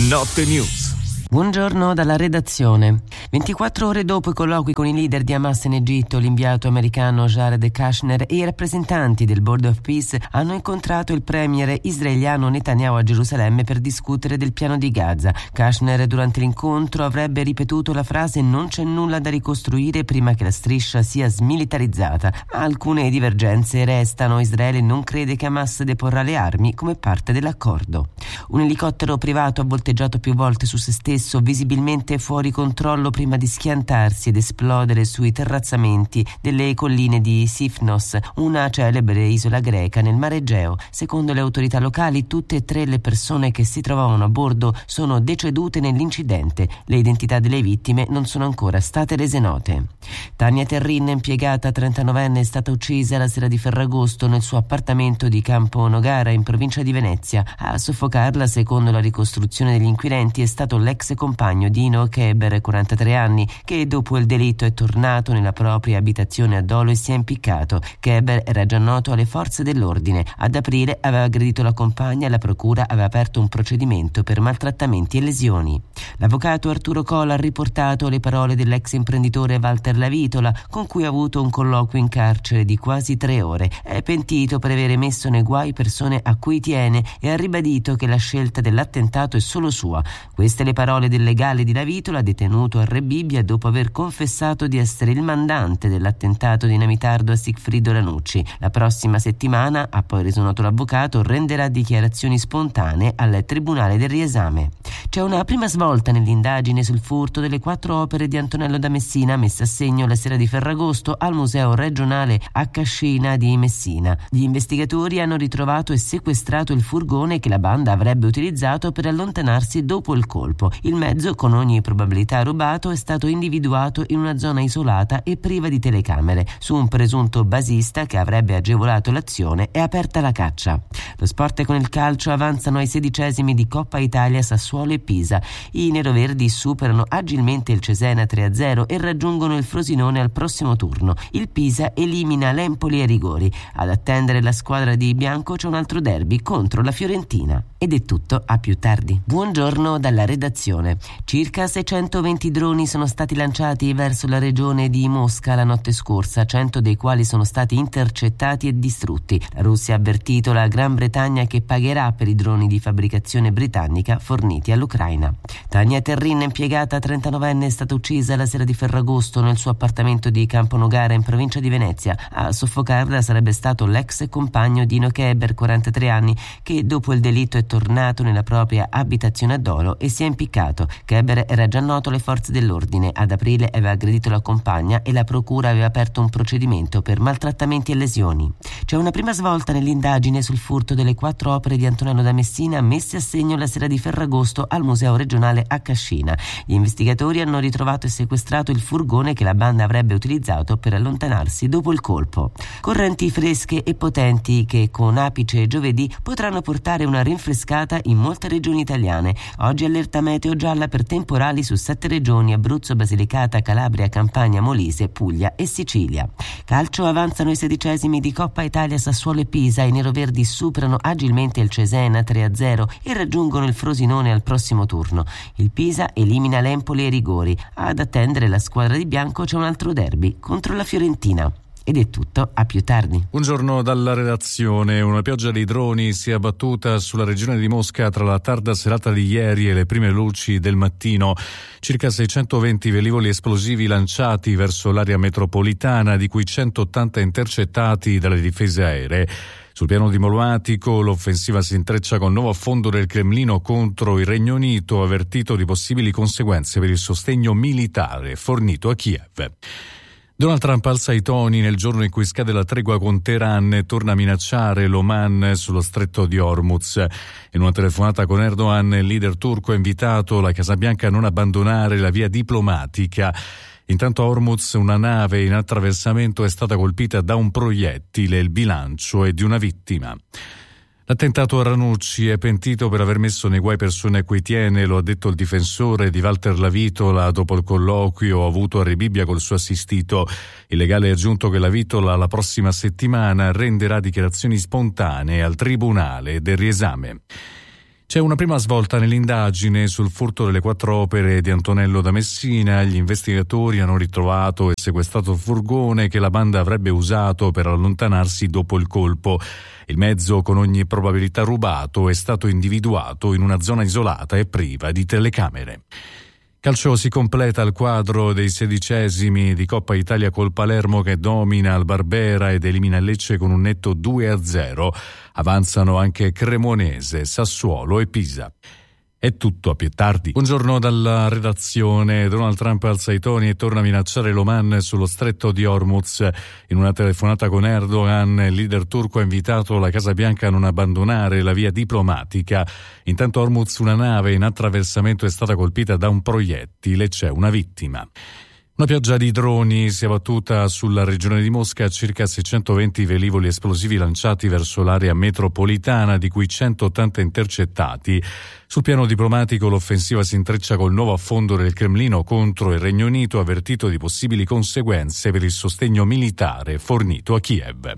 Notte News. Buongiorno dalla redazione. 24 ore dopo i colloqui con i leader di Hamas in Egitto, l'inviato americano Jared Kushner e i rappresentanti del Board of Peace hanno incontrato il premier israeliano Netanyahu a Gerusalemme per discutere del piano di Gaza. Kushner durante l'incontro avrebbe ripetuto la frase "non c'è nulla da ricostruire prima che la striscia sia smilitarizzata", ma alcune divergenze restano. Israele non crede che Hamas deporrà le armi come parte dell'accordo. Un elicottero privato ha volteggiato più volte su se stesso, visibilmente fuori controllo, prima di schiantarsi ed esplodere sui terrazzamenti delle colline di Sifnos, una celebre isola greca nel Mare Egeo. Secondo le autorità locali, tutte e tre le persone che si trovavano a bordo sono decedute nell'incidente. Le identità delle vittime non sono ancora state rese note. Tania Terrin, impiegata 39enne, è stata uccisa la sera di Ferragosto nel suo appartamento di Campo Nogara in provincia di Venezia. A soffocarla, secondo la ricostruzione degli inquirenti, è stato l'ex compagno Dino Keber, 43 anni, che dopo il delitto è tornato nella propria abitazione a Dolo e si è impiccato. Keber era già noto alle forze dell'ordine. Ad aprile aveva aggredito la compagna e la procura aveva aperto un procedimento per maltrattamenti e lesioni. L'avvocato Arturo Cola ha riportato le parole dell'ex imprenditore Walter Lavitola, con cui ha avuto un colloquio in carcere di quasi 3 ore. È pentito per avere messo nei guai persone a cui tiene e ha ribadito che la scelta dell'attentato è solo sua. Queste le parole del legale di Lavitola, detenuto a Rebibbia dopo aver confessato di essere il mandante dell'attentato dinamitardo a Sigfrido Ranucci. La prossima settimana, ha poi reso noto l'avvocato, renderà dichiarazioni spontanee al Tribunale del Riesame. C'è una prima svolta nell'indagine sul furto delle 4 opere di Antonello da Messina messe a segno la sera di Ferragosto al Museo Regionale a Cascina di Messina. Gli investigatori hanno ritrovato e sequestrato il furgone che la banda avrebbe utilizzato per allontanarsi dopo il colpo. Il mezzo, con ogni probabilità rubato, è stato individuato in una zona isolata e priva di telecamere. Su un presunto basista che avrebbe agevolato l'azione è aperta la caccia. Lo sport con il calcio: avanzano ai 16esimi di Coppa Italia Sassuolo e Pisa. I neroverdi superano agilmente il Cesena 3-0 e raggiungono il Frosinone al prossimo turno. Il Pisa elimina l'Empoli ai rigori. Ad attendere la squadra di Bianco c'è un altro derby contro la Fiorentina. Ed è tutto, a più tardi. Buongiorno dalla redazione. Circa 620 droni sono stati lanciati verso la regione di Mosca la notte scorsa, 100 dei quali sono stati intercettati e distrutti. La Russia ha avvertito la Gran Bretagna che pagherà per i droni di fabbricazione britannica forniti all'Ucraina. Tania Terrin, impiegata 39enne, è stata uccisa la sera di Ferragosto nel suo appartamento di Campo Nogara in provincia di Venezia. A soffocarla sarebbe stato l'ex compagno Dino Keber, 43 anni, che dopo il delitto è tornato nella propria abitazione a Dolo e si è impiccato. Keber era già noto alle forze dell'ordine. Ad aprile aveva aggredito la compagna e la procura aveva aperto un procedimento per maltrattamenti e lesioni. C'è una prima svolta nell'indagine sul furto delle 4 opere di Antonello da Messina messe a segno la sera di Ferragosto al Museo Regionale a Cascina. Gli investigatori hanno ritrovato e sequestrato il furgone che la banda avrebbe utilizzato per allontanarsi dopo il colpo. Correnti fresche e potenti che con apice giovedì potranno portare una rinfrescata in molte regioni italiane. Oggi allerta meteo gialla per temporali su 7 regioni: Abruzzo, Basilicata, Calabria, Campania, Molise, Puglia e Sicilia. Calcio: avanzano i 16esimi di Coppa Italia Sassuolo e Pisa. I neroverdi superano agilmente il Cesena 3-0 e raggiungono il Frosinone al prossimo turno. Il Pisa elimina l'Empoli ai rigori. Ad attendere la squadra di Bianco c'è un altro derby contro la Fiorentina. Ed è tutto, a più tardi. Buongiorno dalla redazione. Una pioggia di droni si è abbattuta sulla regione di Mosca tra la tarda serata di ieri e le prime luci del mattino. Circa 620 velivoli esplosivi lanciati verso l'area metropolitana, di cui 180 intercettati dalle difese aeree. Sul piano diplomatico, l'offensiva si intreccia con nuovo affondo del Cremlino contro il Regno Unito, avvertito di possibili conseguenze per il sostegno militare fornito a Kiev. Donald Trump alza i toni nel giorno in cui scade la tregua con Teheran e torna a minacciare l'Oman sullo stretto di Hormuz. In una telefonata con Erdogan, il leader turco ha invitato la Casa Bianca a non abbandonare la via diplomatica. Intanto a Hormuz una nave in attraversamento è stata colpita da un proiettile, il bilancio è di una vittima. L'attentato a Ranucci: è pentito per aver messo nei guai persone a cui tiene, lo ha detto il difensore di Walter Lavitola dopo il colloquio avuto a Rebibbia col suo assistito. Il legale ha aggiunto che Lavitola la prossima settimana renderà dichiarazioni spontanee al Tribunale del Riesame. C'è una prima svolta nell'indagine sul furto delle 4 opere di Antonello da Messina. Gli investigatori hanno ritrovato e sequestrato il furgone che la banda avrebbe usato per allontanarsi dopo il colpo. Il mezzo, con ogni probabilità rubato, è stato individuato in una zona isolata e priva di telecamere. Calcio, si completa il quadro dei 16esimi di Coppa Italia col Palermo che domina il Barbera ed elimina il Lecce con un netto 2-0. Avanzano anche Cremonese, Sassuolo e Pisa. È tutto, a più tardi. Buongiorno dalla redazione. Donald Trump alza i toni e torna a minacciare l'Oman sullo stretto di Hormuz. In una telefonata con Erdogan, il leader turco ha invitato la Casa Bianca a non abbandonare la via diplomatica. Intanto a Hormuz una nave in attraversamento è stata colpita da un proiettile, c'è una vittima. Una pioggia di droni si è abbattuta sulla regione di Mosca, circa 620 velivoli esplosivi lanciati verso l'area metropolitana, di cui 180 intercettati. Sul piano diplomatico l'offensiva si intreccia col nuovo affondo del Cremlino contro il Regno Unito, avvertito di possibili conseguenze per il sostegno militare fornito a Kiev.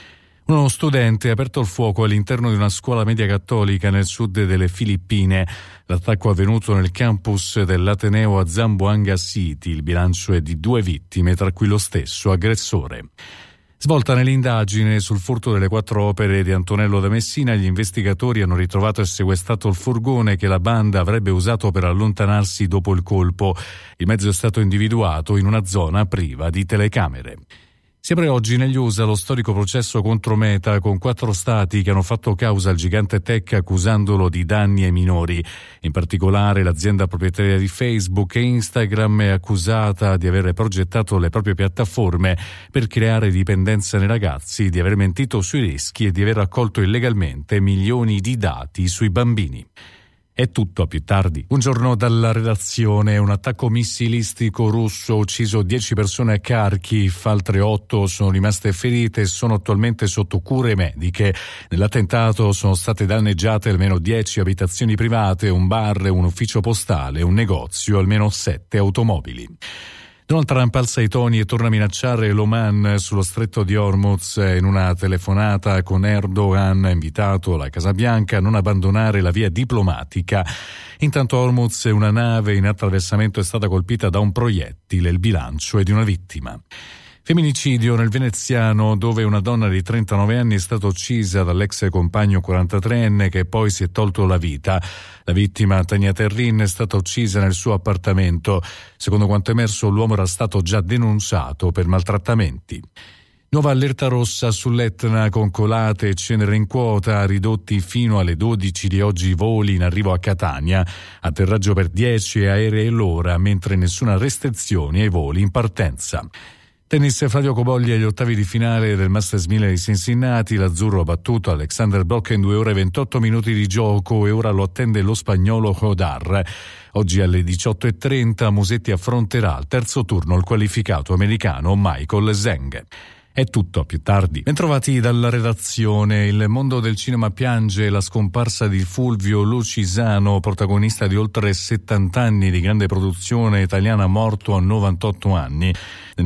Uno studente ha aperto il fuoco all'interno di una scuola media cattolica nel sud delle Filippine. L'attacco è avvenuto nel campus dell'Ateneo a Zamboanga City. Il bilancio è di 2 vittime, tra cui lo stesso aggressore. Svolta nell'indagine sul furto delle 4 opere di Antonello da Messina, gli investigatori hanno ritrovato e sequestrato il furgone che la banda avrebbe usato per allontanarsi dopo il colpo. Il mezzo è stato individuato in una zona priva di telecamere. Si apre oggi negli USA lo storico processo contro Meta, con 4 stati che hanno fatto causa al gigante tech accusandolo di danni ai minori. In particolare l'azienda proprietaria di Facebook e Instagram è accusata di aver progettato le proprie piattaforme per creare dipendenza nei ragazzi, di aver mentito sui rischi e di aver raccolto illegalmente milioni di dati sui bambini. È tutto, a più tardi. Buongiorno dalla redazione. Un attacco missilistico russo ha ucciso 10 persone a Kharkiv, altre 8 sono rimaste ferite e sono attualmente sotto cure mediche. Nell'attentato sono state danneggiate almeno 10 abitazioni private, un bar, un ufficio postale, un negozio, almeno 7 automobili. Donald Trump alza i toni e torna a minacciare l'Oman sullo stretto di Hormuz. In una telefonata con Erdogan ha invitato la Casa Bianca a non abbandonare la via diplomatica. Intanto a Hormuz una nave in attraversamento è stata colpita da un proiettile, il bilancio è di una vittima. Femminicidio nel veneziano, dove una donna di 39 anni è stata uccisa dall'ex compagno 43enne che poi si è tolto la vita. La vittima, Tania Terrin, è stata uccisa nel suo appartamento. Secondo quanto emerso, l'uomo era stato già denunciato per maltrattamenti. Nuova allerta rossa sull'Etna con colate e cenere in quota, ridotti fino alle 12 di oggi i voli in arrivo a Catania. Atterraggio per 10 aerei l'ora, mentre nessuna restrizione ai voli in partenza. Tennis, Flavio Cobolli agli ottavi di finale del Masters 1000 di Cincinnati. L'azzurro ha battuto Alexander Blok in 2 ore e 28 minuti di gioco e ora lo attende lo spagnolo Hodar. Oggi alle 18:30 Musetti affronterà al terzo turno il qualificato americano Michael Zheng. È tutto, a più tardi. Bentrovati dalla redazione. Il mondo del cinema piange la scomparsa di Fulvio Lucisano, protagonista di oltre 70 anni di grande produzione italiana, morto a 98 anni. Nel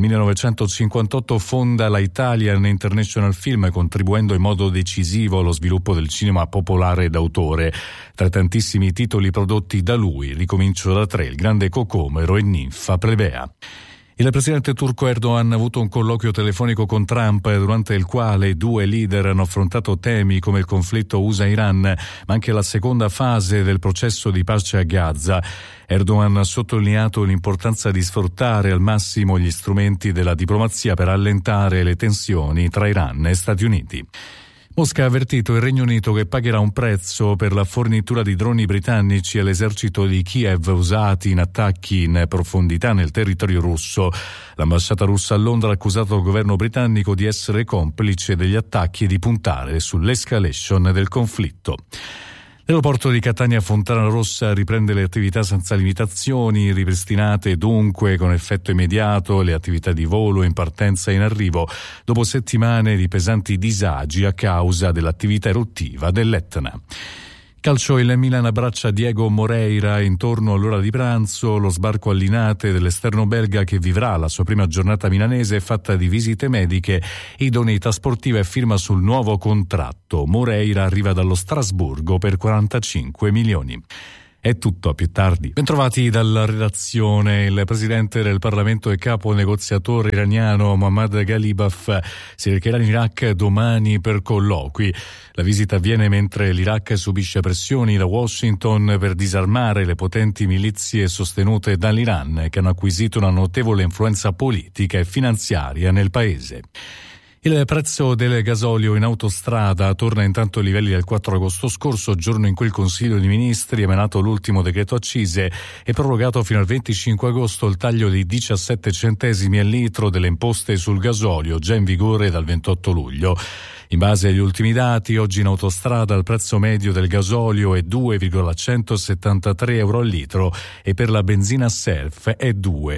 1958 fonda la Italian International Film, contribuendo in modo decisivo allo sviluppo del cinema popolare d'autore. Tra tantissimi titoli prodotti da lui, ricomincio da 3, Il grande Cocomero e Ninfa plebea. Il presidente turco Erdogan ha avuto un colloquio telefonico con Trump, durante il quale i 2 leader hanno affrontato temi come il conflitto USA-Iran, ma anche la seconda fase del processo di pace a Gaza. Erdogan ha sottolineato l'importanza di sfruttare al massimo gli strumenti della diplomazia per allentare le tensioni tra Iran e Stati Uniti. Mosca ha avvertito il Regno Unito che pagherà un prezzo per la fornitura di droni britannici all'esercito di Kiev usati in attacchi in profondità nel territorio russo. L'ambasciata russa a Londra ha accusato il governo britannico di essere complice degli attacchi e di puntare sull'escalation del conflitto. L'aeroporto di Catania Fontana Rossa riprende le attività senza limitazioni, ripristinate dunque con effetto immediato le attività di volo in partenza e in arrivo, dopo settimane di pesanti disagi a causa dell'attività eruttiva dell'Etna. Calcio, il Milan abbraccia Diego Moreira intorno all'ora di pranzo, lo sbarco a Linate dell'esterno belga che vivrà la sua prima giornata milanese fatta di visite mediche, idoneità sportiva e firma sul nuovo contratto. Moreira arriva dallo Strasburgo per 45 milioni. È tutto, a più tardi. Bentrovati dalla redazione. Il presidente del Parlamento e capo negoziatore iraniano Mohammad Ghalibaf si recherà in Iraq domani per colloqui. La visita avviene mentre l'Iraq subisce pressioni da Washington per disarmare le potenti milizie sostenute dall'Iran, che hanno acquisito una notevole influenza politica e finanziaria nel paese. Il prezzo del gasolio in autostrada torna intanto ai livelli del 4 agosto scorso, giorno in cui il Consiglio dei Ministri ha emanato l'ultimo decreto accise e prorogato fino al 25 agosto il taglio di 17 centesimi al litro delle imposte sul gasolio, già in vigore dal 28 luglio. In base agli ultimi dati, oggi in autostrada il prezzo medio del gasolio è 2,173 euro al litro e per la benzina self è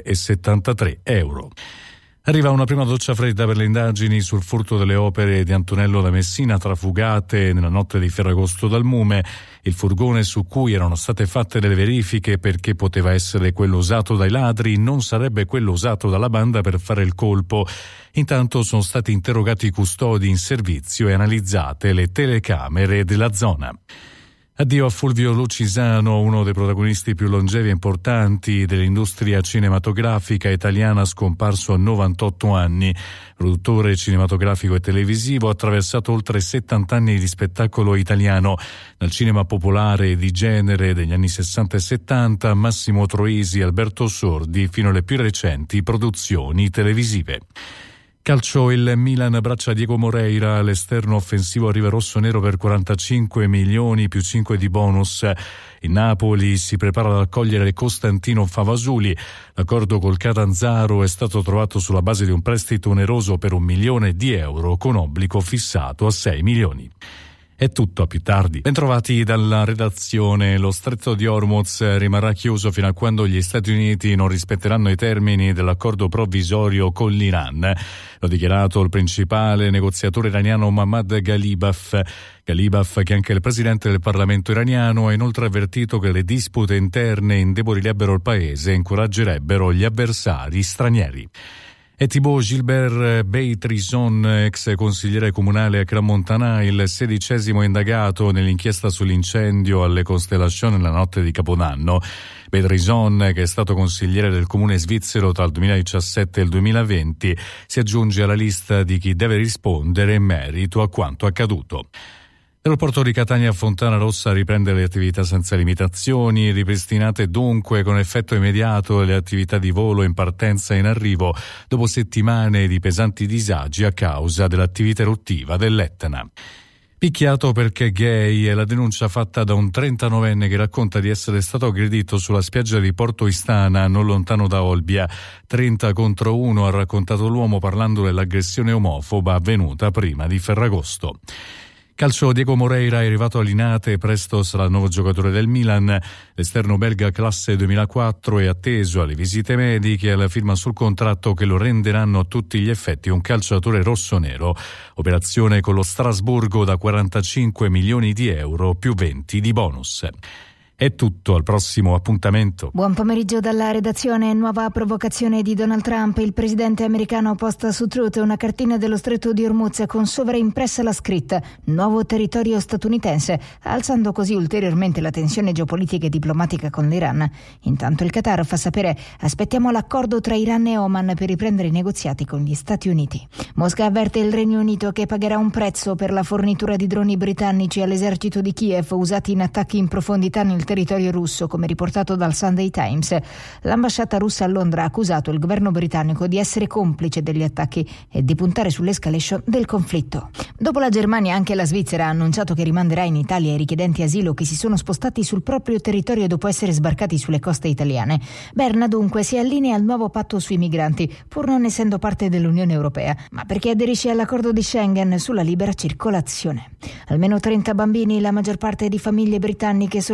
2,73 euro. Arriva una prima doccia fredda per le indagini sul furto delle opere di Antonello da Messina trafugate nella notte di Ferragosto dal Mume. Il furgone su cui erano state fatte delle verifiche perché poteva essere quello usato dai ladri non sarebbe quello usato dalla banda per fare il colpo. Intanto sono stati interrogati i custodi in servizio e analizzate le telecamere della zona. Addio a Fulvio Lucisano, uno dei protagonisti più longevi e importanti dell'industria cinematografica italiana, scomparso a 98 anni. Produttore cinematografico e televisivo, ha attraversato oltre 70 anni di spettacolo italiano. Dal cinema popolare di genere degli anni 60 e 70, Massimo Troisi e Alberto Sordi, fino alle più recenti produzioni televisive. Calcio, il Milan abbraccia Diego Moreira, l'esterno offensivo arriva rosso-nero per 45 milioni più 5 di bonus. Il Napoli si prepara ad accogliere Costantino Favasuli. L'accordo col Catanzaro è stato trovato sulla base di un prestito oneroso per 1 milione di euro con obbligo fissato a 6 milioni. È tutto, a più tardi. Bentrovati dalla redazione. Lo stretto di Hormuz rimarrà chiuso fino a quando gli Stati Uniti non rispetteranno i termini dell'accordo provvisorio con l'Iran. L'ha dichiarato il principale negoziatore iraniano Mohammad Ghalibaf. Ghalibaf, che è anche il presidente del Parlamento iraniano, ha inoltre avvertito che le dispute interne indebolirebbero il paese e incoraggerebbero gli avversari stranieri. E Thibaut Gilbert Beitrison, ex consigliere comunale a Crans-Montana, il 16° indagato nell'inchiesta sull'incendio alle Constellation nella notte di Capodanno. Beitrison, che è stato consigliere del comune svizzero tra il 2017 e il 2020, si aggiunge alla lista di chi deve rispondere in merito a quanto accaduto. L'aeroporto di Catania Fontana Rossa riprende le attività senza limitazioni, ripristinate dunque con effetto immediato le attività di volo in partenza e in arrivo dopo settimane di pesanti disagi a causa dell'attività eruttiva dell'Etna. Picchiato perché gay è la denuncia fatta da un 39enne che racconta di essere stato aggredito sulla spiaggia di Porto Istana, non lontano da Olbia. 30 contro 1 ha raccontato l'uomo parlando dell'aggressione omofoba avvenuta prima di Ferragosto. Calcio, Diego Moreira è arrivato a Linate e presto sarà il nuovo giocatore del Milan. L'esterno belga classe 2004 è atteso alle visite mediche e alla firma sul contratto che lo renderanno a tutti gli effetti un calciatore rossonero. Operazione con lo Strasburgo da 45 milioni di euro più 20 di bonus. È tutto, al prossimo appuntamento. Buon pomeriggio dalla redazione. Nuova provocazione di Donald Trump. Il presidente americano posta su Truth una cartina dello stretto di Hormuz con sovraimpressa la scritta "Nuovo territorio statunitense", alzando così ulteriormente la tensione geopolitica e diplomatica con l'Iran. Intanto il Qatar fa sapere: aspettiamo l'accordo tra Iran e Oman per riprendere i negoziati con gli Stati Uniti. Mosca avverte il Regno Unito che pagherà un prezzo per la fornitura di droni britannici all'esercito di Kiev usati in attacchi in profondità nel territorio russo, come riportato dal Sunday Times. L'ambasciata russa a Londra ha accusato il governo britannico di essere complice degli attacchi e di puntare sull'escalation del conflitto. Dopo la Germania, anche la Svizzera ha annunciato che rimanderà in Italia i richiedenti asilo che si sono spostati sul proprio territorio dopo essere sbarcati sulle coste italiane. Berna dunque si allinea al nuovo patto sui migranti, pur non essendo parte dell'Unione Europea, ma perché aderisce all'accordo di Schengen sulla libera circolazione. Almeno 30 bambini, la maggior parte di famiglie britanniche, sono stati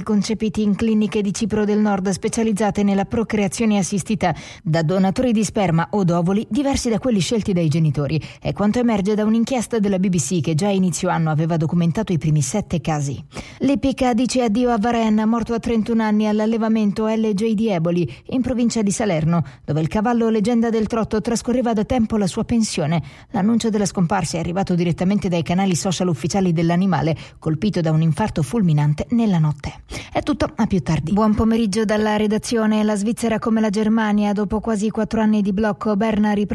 concepiti in cliniche di Cipro del Nord specializzate nella procreazione assistita da donatori di sperma o d'ovuli diversi da quelli scelti dai genitori. È quanto emerge da un'inchiesta della BBC che già a inizio anno aveva documentato i primi 7 casi. L'Ippica dice addio a Varennes, morto a 31 anni all'allevamento LJ di Eboli, in provincia di Salerno, dove il cavallo leggenda del trotto trascorreva da tempo la sua pensione. L'annuncio della scomparsa è arrivato direttamente dai canali social ufficiali dell'animale, colpito da un infarto fulminante nella notte. È tutto, a più tardi. Buon pomeriggio dalla redazione. La Svizzera, come la Germania, dopo quasi 4 anni di blocco, Berna riprende